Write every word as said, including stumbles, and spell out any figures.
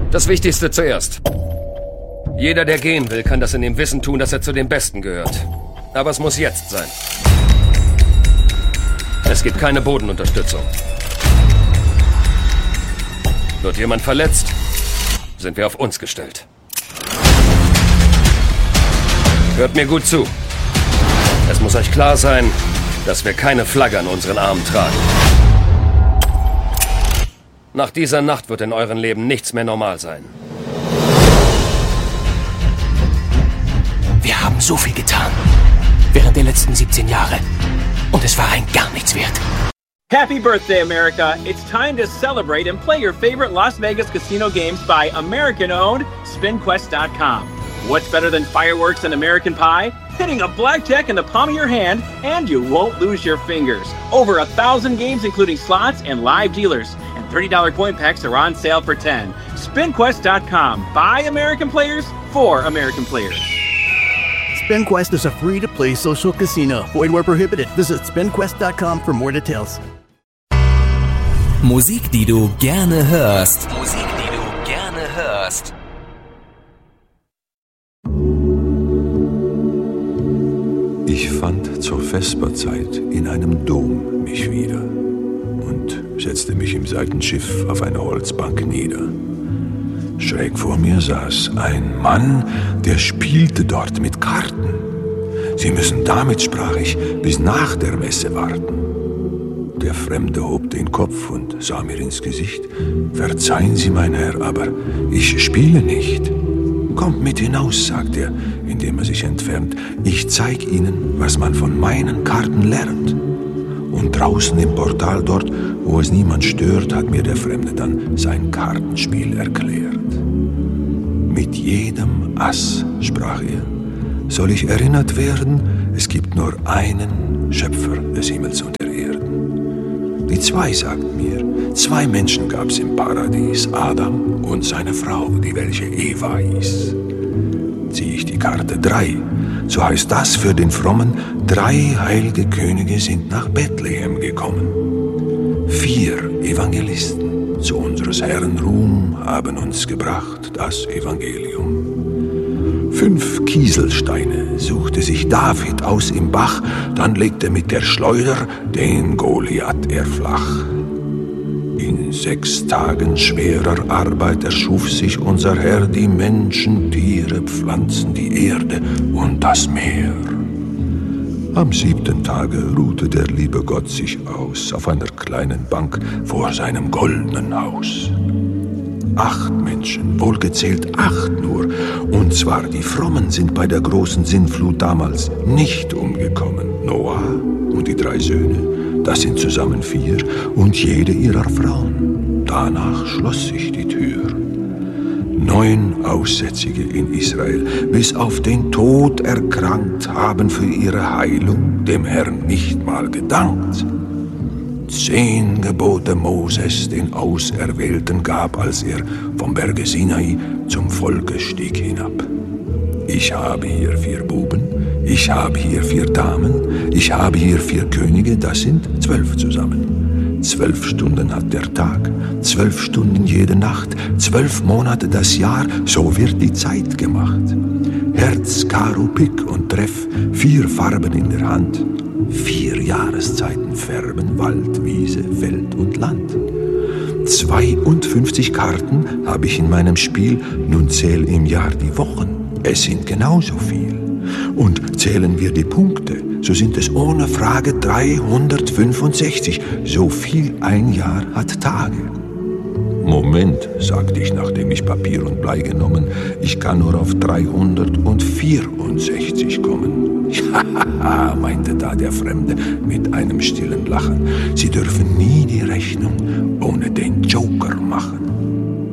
Das Wichtigste zuerst. Jeder, der gehen will, kann das in dem Wissen tun, dass er zu den Besten gehört. Aber es muss jetzt sein. Es gibt keine Bodenunterstützung. Wird jemand verletzt, sind wir auf uns gestellt. Hört mir gut zu. Es muss euch klar sein, dass wir keine Flagge an unseren Armen tragen. Nach dieser Nacht wird in eurem Leben nichts mehr normal sein. Wir haben so viel getan. Während der letzten siebzehn Jahre. Und es war rein gar nichts wert. Happy birthday, America! It's time to celebrate and play your favorite Las Vegas casino games by American-owned Spin Quest dot com. What's better than fireworks and American pie? Hitting a blackjack in the palm of your hand, and you won't lose your fingers. Over a thousand games, including slots and live dealers. And thirty dollar coin packs are on sale for ten. Spin Quest dot com. By American players, for American players. SpinQuest is a free-to-play social casino. Void where prohibited. Visit Spin Quest dot com for more details. Musik, die du gerne hörst. Musik, die du gerne hörst. Ich fand zur Vesperzeit in einem Dom mich wieder und setzte mich im Seitenschiff auf eine Holzbank nieder. Schräg vor mir saß ein Mann, der spielte dort mit Karten. Sie müssen damit, sprach ich, bis nach der Messe warten. Der Fremde hob den Kopf und sah mir ins Gesicht. Verzeihen Sie, mein Herr, aber ich spiele nicht. Kommt mit hinaus, sagt er, indem er sich entfernt. Ich zeig Ihnen, was man von meinen Karten lernt. Und draußen im Portal dort, wo es niemand stört, hat mir der Fremde dann sein Kartenspiel erklärt. Mit jedem Ass, sprach er, soll ich erinnert werden, es gibt nur einen Schöpfer des Himmels und der Erden. Die zwei, sagt mir, zwei Menschen gab's im Paradies, Adam und seine Frau, die welche Eva hieß. Zieh ich die Karte drei, so heißt das für den Frommen, drei heilige Könige sind nach Bethlehem gekommen. Vier Evangelisten zu unseres Herrn Ruhm haben uns gebracht das Evangelium. Fünf Kieselsteine suchte sich David aus im Bach, dann legte mit der Schleuder den Goliath er flach. In sechs Tagen schwerer Arbeit erschuf sich unser Herr die Menschen, Tiere, Pflanzen, die Erde und das Meer. Am siebten Tage ruhte der liebe Gott sich aus auf einer kleinen Bank vor seinem goldenen Haus. Acht Menschen, wohlgezählt acht nur, und zwar die Frommen sind bei der großen Sintflut damals nicht umgekommen. Noah und die drei Söhne, das sind zusammen vier, und jede ihrer Frauen. Danach schloss sich die Tür. Neun Aussätzige in Israel, bis auf den Tod erkrankt, haben für ihre Heilung dem Herrn nicht mal gedankt. Zehn Gebote Moses den Auserwählten gab, als er vom Berge Sinai zum Volke stieg hinab. Ich habe hier vier Buben, ich habe hier vier Damen, ich habe hier vier Könige, das sind zwölf zusammen. Zwölf Stunden hat der Tag, zwölf Stunden jede Nacht, zwölf Monate das Jahr, so wird die Zeit gemacht. Herz, Karo, Pik und Treff, vier Farben in der Hand. Vier Jahreszeiten färben Wald, Wiese, Feld und Land. zweiundfünfzig Karten habe ich in meinem Spiel, nun zähl im Jahr die Wochen. Es sind genauso viel. Und zählen wir die Punkte, so sind es ohne Frage dreihundertfünfundsechzig. So viel ein Jahr hat Tage. Moment, sagte ich, nachdem ich Papier und Blei genommen, ich kann nur auf dreihundertvierundsechzig kommen. Ja, meinte da der Fremde mit einem stillen Lachen. Sie dürfen nie die Rechnung ohne den Joker machen.